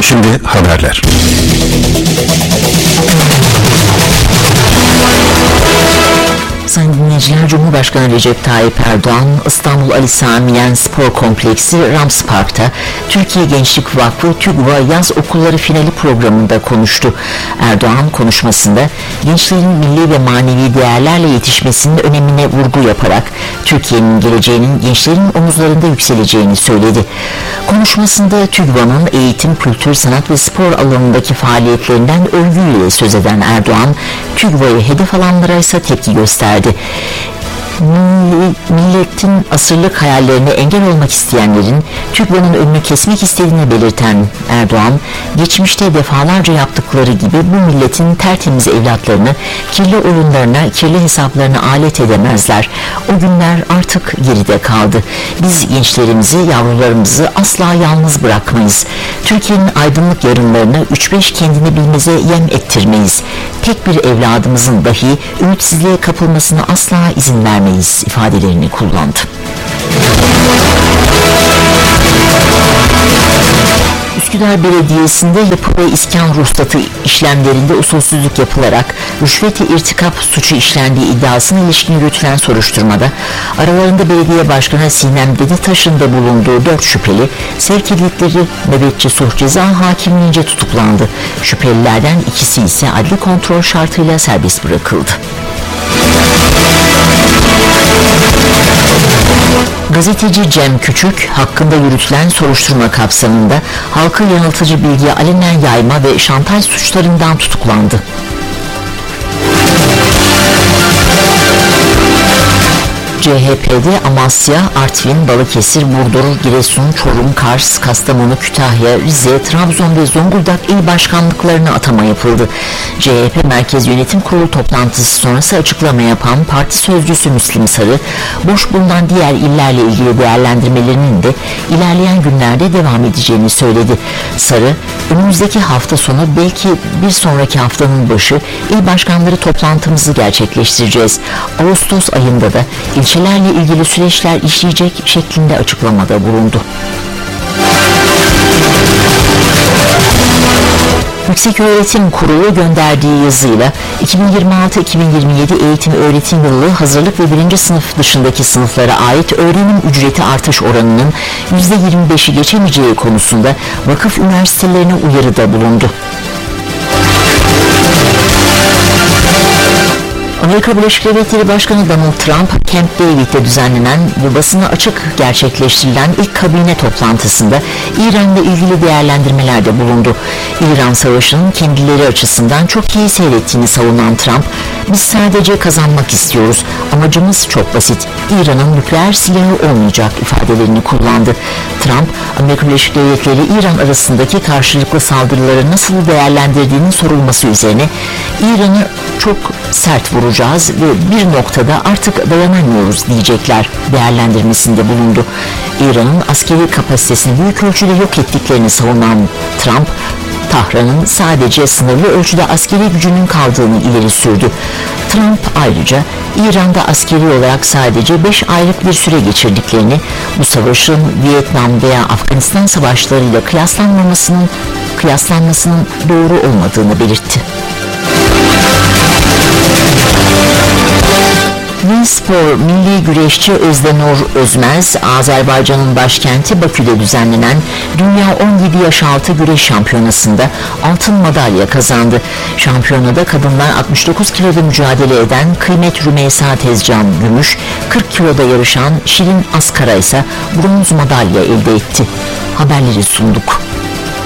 Şimdi haberler. Sayın dinleyiciler, Cumhurbaşkanı Recep Tayyip Erdoğan, İstanbul Ali Sami Yen Spor Kompleksi Rams Park'ta Türkiye Gençlik Vakfı TÜGVA Yaz Okulları Finali programında konuştu. Erdoğan konuşmasında gençlerin milli ve manevi değerlerle yetişmesinin önemine vurgu yaparak Türkiye'nin geleceğinin gençlerin omuzlarında yükseleceğini söyledi. Konuşmasında TÜGVA'nın eğitim, kültür, sanat ve spor alanındaki faaliyetlerinden övgüyle söz eden Erdoğan, TÜGVA'yı hedef alanlara ise tepki gösterdi. Milletin asırlık hayallerine engel olmak isteyenlerin TÜGVA'nın önünü kesmek istediğini belirten Erdoğan, geçmişte defalarca yaptıkları gibi bu milletin tertemiz evlatlarını kirli oyunlarına, kirli hesaplarına alet edemezler. O günler artık geride kaldı. Biz gençlerimizi, yavrularımızı asla yalnız bırakmayız. Türkiye'nin aydınlık yarınlarını 3-5 kendini bilmeze yem ettirmeyiz. Tek bir evladımızın dahi ümitsizliğe kapılmasına asla izin vermeyiz ifadelerini kullandı. Üsküdar Belediyesi'nde yapı ve iskan ruhsatı işlemlerinde usulsüzlük yapılarak rüşvet ve irtikap suçu işlendiği iddiasına ilişkin yürütülen soruşturmada aralarında belediye başkanı Sinem Dedetaş'ın da bulunduğu 4 şüpheli sevk edildikleri nöbetçi sulh ceza hakimliğince tutuklandı. Şüphelilerden ikisi ise adli kontrol şartıyla serbest bırakıldı. Gazeteci Cem Küçük hakkında yürütülen soruşturma kapsamında halkı yanıltıcı bilgi alenen yayma ve şantaj suçlarından tutuklandı. CHP'de Amasya, Artvin, Balıkesir, Burdur, Giresun, Çorum, Kars, Kastamonu, Kütahya, Rize, Trabzon ve Zonguldak il başkanlıklarına atama yapıldı. CHP Merkez Yönetim Kurulu toplantısı sonrası açıklama yapan parti sözcüsü Müslim Sarı, boş bulunan diğer illerle ilgili değerlendirmelerinin de ilerleyen günlerde devam edeceğini söyledi. Sarı, önümüzdeki hafta sonu belki bir sonraki haftanın başı il başkanları toplantımızı gerçekleştireceğiz. Ağustos ayında da ilçelerle ilgili süreçler işleyecek şeklinde açıklamada bulundu. Yükseköğretim Kurulu gönderdiği yazıyla 2026-2027 eğitim öğretim yılı hazırlık ve 1. sınıf dışındaki sınıflara ait öğrenim ücreti artış oranının %25'i geçemeyeceği konusunda vakıf üniversitelerine uyarıda bulundu. Amerika Birleşik Devletleri Başkanı Donald Trump, Camp David'de düzenlenen ve basına açık gerçekleştirilen ilk kabine toplantısında İran'la ilgili değerlendirmelerde bulundu. İran Savaşı'nın kendileri açısından çok iyi seyrettiğini savunan Trump, biz sadece kazanmak istiyoruz, amacımız çok basit, İran'ın nükleer silahı olmayacak ifadelerini kullandı. Trump, Amerika Birleşik Devletleri İran arasındaki karşılıklı saldırıları nasıl değerlendirdiğinin sorulması üzerine İran'ı çok sert vuracağız ve bir noktada artık dayanamıyoruz diyecekler değerlendirmesinde bulundu. İran'ın askeri kapasitesini büyük ölçüde yok ettiklerini savunan Trump, Tahran'ın sadece sınırlı ölçüde askeri gücünün kaldığını ileri sürdü. Trump ayrıca İran'da askeri olarak sadece 5 aylık bir süre geçirdiklerini, bu savaşın Vietnam veya Afganistan savaşlarıyla kıyaslanmasının doğru olmadığını belirtti. Spor milli güreşçi Özdenur Özmez, Azerbaycan'ın başkenti Bakü'de düzenlenen Dünya 17 yaş altı güreş şampiyonasında altın madalya kazandı. Şampiyonada kadınlar 69 kiloda mücadele eden Kıymet Rümeysa Tezcan gümüş, 40 kiloda yarışan Şirin Askara ise bronz madalya elde etti. Haberleri sunduk.